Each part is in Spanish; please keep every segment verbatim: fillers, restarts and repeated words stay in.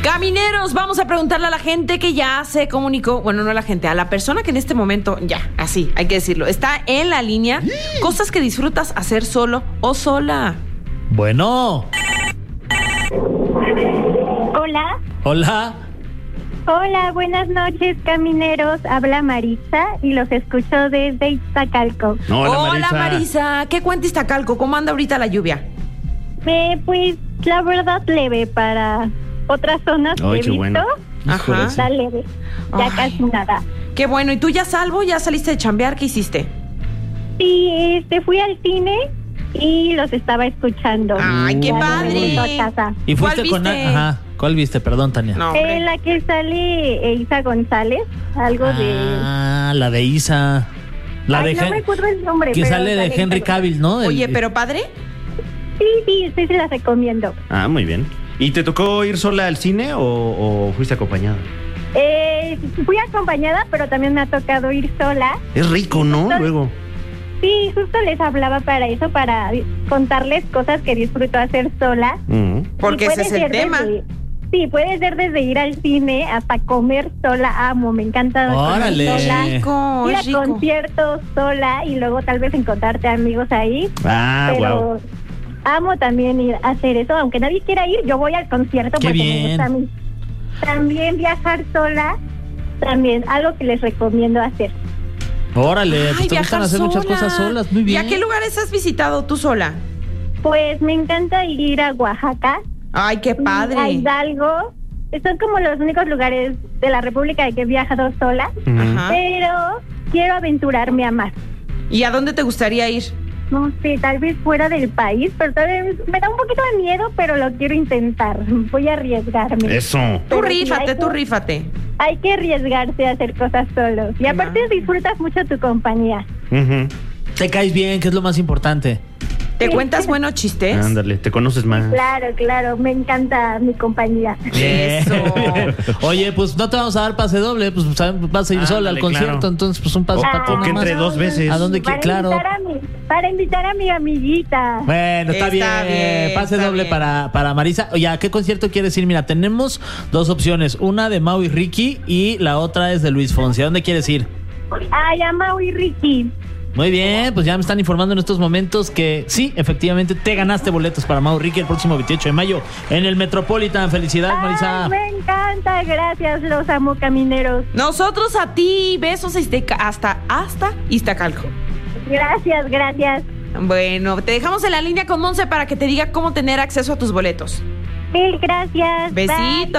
Camineros, vamos a preguntarle a la gente que ya se comunicó, bueno, no a la gente, a la persona que en este momento, ya, así, hay que decirlo, está en la línea, cosas que disfrutas hacer solo o sola. Bueno. Hola. Hola. Hola, buenas noches, camineros. Habla Marisa y los escucho desde Iztacalco. Hola, Hola, Marisa. Marisa. ¿Qué cuenta Iztacalco? ¿Cómo anda ahorita la lluvia? Me, pues, la verdad, leve para otras zonas que Ay, he qué visto. bueno. Ajá. Está leve, ya Ay. casi nada. Qué bueno. ¿Y tú ya salvo? ¿Ya saliste de chambear? ¿Qué hiciste? Sí, este, fui al cine y los estaba escuchando. Ay, qué Ya padre. regreso a casa. ¿Y ¿Cuál fuiste con... viste? Ajá. ¿Cuál viste? Perdón, Tania. No, hombre. En la que sale Isa González, algo de... Ah, la de Isa. La Ay, de no Hen- me acuerdo el nombre. que pero sale de sale Henry Isa Cavill, ¿no? El- Oye, pero padre. Sí, sí, sí, se las recomiendo. Ah, muy bien. ¿Y te tocó ir sola al cine o, o fuiste acompañada? Eh, fui acompañada, pero también me ha tocado ir sola. Es rico, ¿no? Justo- Luego. Sí, justo les hablaba para eso, para contarles cosas que disfruto hacer sola. Mm. Porque Y ese puede es el ser tema. desde- sí, puede ser desde ir al cine hasta comer sola. Amo, me encanta comer Órale. sola. Rico, Ir a es rico. conciertos sola y luego tal vez encontrarte amigos ahí. Ah, pero wow. amo también ir a hacer eso, aunque nadie quiera ir, yo voy al concierto Qué porque bien. me gusta a mí. También viajar sola, también algo que les recomiendo hacer. Órale, Ay, pues te gustan viajar hacer muchas sola. cosas solas. Muy ¿Y bien. a qué lugares has visitado tú sola? Pues me encanta ir a Oaxaca, Ay, qué a padre. Hidalgo. Son como los únicos lugares de la República en que he viajado sola, Ujú. Ajá. pero quiero aventurarme a más. ¿Y a dónde te gustaría ir? No sé, tal vez fuera del país, pero tal vez me da un poquito de miedo, pero lo quiero intentar. Voy a arriesgarme. Eso. Tú Pero sí, rífate, hay tú que- rífate. Hay que arriesgarse a hacer cosas solos. Y aparte Claro. disfrutas mucho tu compañía. Ujú. Te caes bien, que es lo más importante. ¿Te cuentas buenos chistes? Ándale, te conoces más. Claro, claro, me encanta mi compañía. Eso. Oye, pues no te vamos a dar pase doble, pues vas a ir Ándale, sola al concierto, claro. entonces pues un pase O- para ti o que nomás. entre dos veces. ¿A dónde para quie- claro. Invitar a mi, para invitar a mi amiguita. Bueno, está, Está bien. bien, Pase está doble bien. para, para Marisa. Oye, ¿a qué concierto quieres ir? Mira, tenemos dos opciones. Una de Mau y Ricky y la otra es de Luis Fonsi. ¿A dónde quieres ir? Ay, a Mau y Ricky. Muy bien, pues ya me están informando en estos momentos que sí, efectivamente te ganaste boletos para Mau y Ricky el próximo veintiocho de mayo en el Metropolitan. Felicidades, Marisa. Ay, me encanta, gracias, los amo camineros. Nosotros a ti, besos Izteca- hasta, hasta Iztacalco. Gracias, gracias. Bueno, te dejamos en la línea con Monse para que te diga cómo tener acceso a tus boletos. Mil gracias. Bye. Besitos,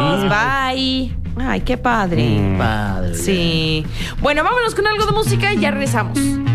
A bye. Ay, qué padre. Mm. Padre. Sí. Bueno, vámonos con algo de música y ya regresamos.